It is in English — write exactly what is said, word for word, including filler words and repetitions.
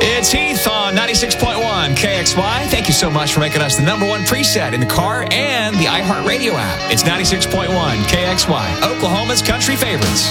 It's Heath on ninety-six point one K X Y. Thank you so much for making us the number one preset in the car and the iHeartRadio app. It's ninety-six point one K X Y, Oklahoma's country favorites.